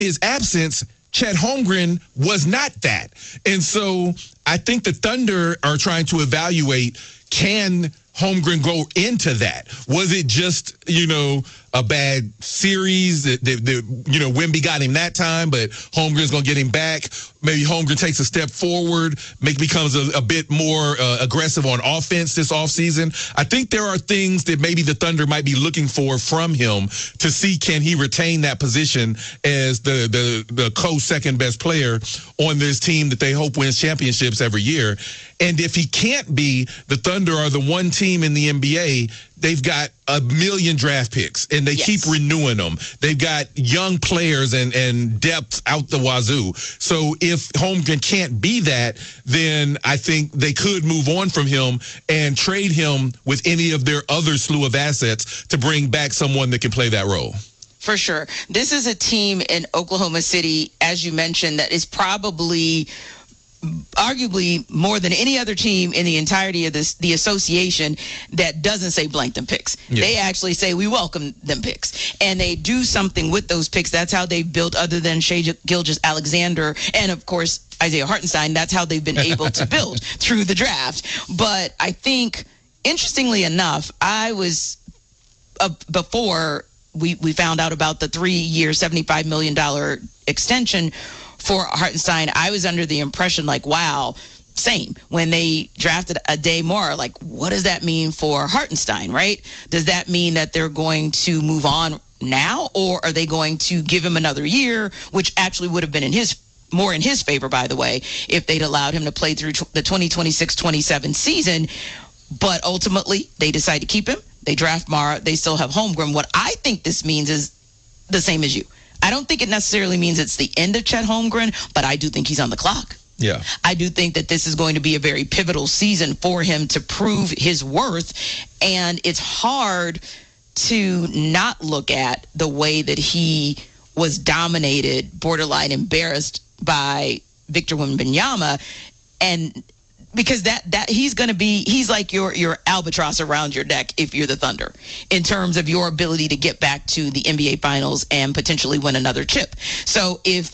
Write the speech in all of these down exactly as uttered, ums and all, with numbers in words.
his absence, Chet Holmgren was not that. And so I think the Thunder are trying to evaluate, can Holmgren go into that? Was it just, you know, a bad series that, that, that you know, Wemby got him that time, but Holmgren's going to get him back? Maybe Holmgren takes a step forward, make becomes a, a bit more uh, aggressive on offense this offseason. I think there are things that maybe the Thunder might be looking for from him to see, can he retain that position as the the, the co-second best player on this team that they hope wins championships every year. And if he can't be, the Thunder are the one team in the N B A, they've got a million draft picks, and they yes. keep renewing them. They've got young players and, and depth out the wazoo. So if Holmgren can't be that, then I think they could move on from him and trade him with any of their other slew of assets to bring back someone that can play that role. For sure. This is a team in Oklahoma City, as you mentioned, that is probably arguably more than any other team in the entirety of this, the association, that doesn't say blank them picks. Yeah. They actually say we welcome them picks, and they do something with those picks. That's how they've built, other than Shai Gilgeous-Alexander and of course Isaiah Hartenstein. That's how they've been able to build through the draft. But I think, interestingly enough, I was uh, before we we found out about the three-year, seventy-five million dollars extension for Hartenstein, I was under the impression, like, wow, same. When they drafted Ade Moore, like, what does that mean for Hartenstein, right? Does that mean that they're going to move on now, or are they going to give him another year, which actually would have been in his more in his favor, by the way, if they'd allowed him to play through the twenty twenty-six twenty-seven season. But ultimately, they decide to keep him. They draft Mara. They still have Holmgren. What I think this means is the same as you. I don't think it necessarily means it's the end of Chet Holmgren, but I do think he's on the clock. Yeah. I do think that this is going to be a very pivotal season for him to prove his worth. And it's hard to not look at the way that he was dominated, borderline embarrassed by Victor Wembanyama. And because that that he's going to be, he's like your your albatross around your neck if you're the Thunder, in terms of your ability to get back to the N B A Finals and potentially win another chip. So if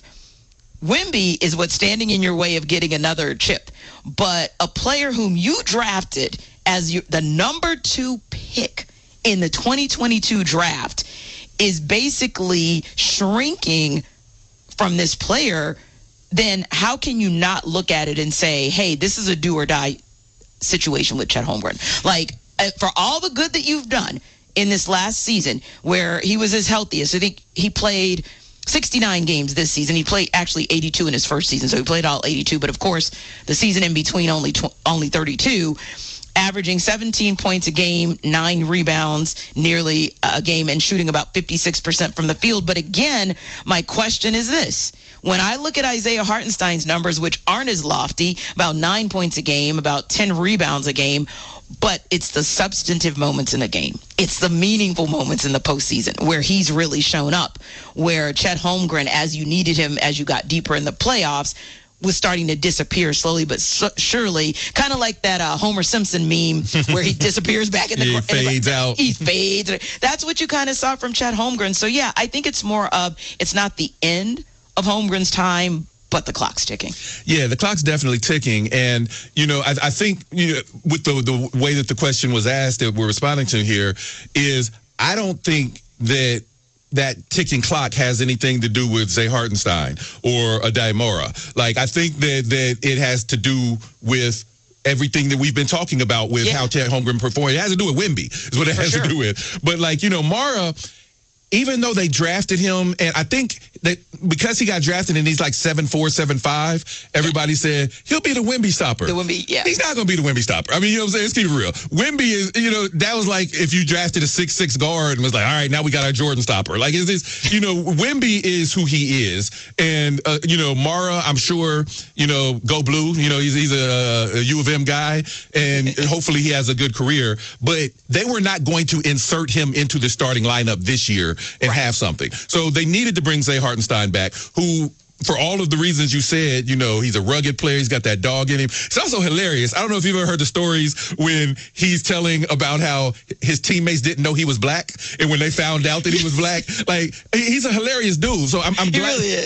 Wemby is what's standing in your way of getting another chip, but a player whom you drafted as your, the number two pick in the twenty twenty-two draft is basically shrinking from this player, then how can you not look at it and say, hey, this is a do or die situation with Chet Holmgren? Like, for all the good that you've done in this last season, where he was his healthiest, I think he played sixty-nine games this season. He played actually eighty-two in his first season, so he played all eighty-two. But of course, the season in between only tw- only thirty-two, averaging seventeen points a game, nine rebounds, nearly a game, and shooting about fifty-six percent from the field. But again, my question is this. When I look at Isaiah Hartenstein's numbers, which aren't as lofty, about nine points a game, about ten rebounds a game, but it's the substantive moments in the game. It's the meaningful moments in the postseason where he's really shown up, where Chet Holmgren, as you needed him, as you got deeper in the playoffs, was starting to disappear slowly but su- surely, kind of like that uh, Homer Simpson meme where he disappears back in the He cor- fades in the, out. He fades. That's what you kind of saw from Chet Holmgren. So, yeah, I think it's more of, it's not the end of Holmgren's time, but the clock's ticking. Yeah, the clock's definitely ticking. And, you know, I, I think, you know, with the, the way that the question was asked that we're responding to here is, I don't think that that ticking clock has anything to do with, say, Hartenstein or Ade Moore. Like, I think that, that it has to do with everything that we've been talking about with yeah. how Chet Holmgren performed. It has to do with Wemby, is what it For has sure. to do with. But, like, you know, Mara, even though they drafted him, and I think that because he got drafted and he's like seven four, seven five, everybody said he'll be the Wemby stopper. The Wemby, yeah. He's not going to be the Wemby stopper. I mean, you know what I'm saying? Let's keep it real. Wemby is, you know, that was like if you drafted a six six guard and was like, all right, now we got our Jordan stopper. Like, is this, you know, Wemby is who he is. And, uh, you know, Mara, I'm sure, you know, go blue. You know, he's, he's a, a U of M guy, and hopefully he has a good career. But they were not going to insert him into the starting lineup this year and right. have something. So they needed to bring Zay Hartenstein back, who for all of the reasons you said, you know, he's a rugged player. He's got that dog in him. It's also hilarious. I don't know if you've ever heard the stories when he's telling about how his teammates didn't know he was black, and when they found out that he was black, like, he's a hilarious dude. So I'm, I'm glad. He really is.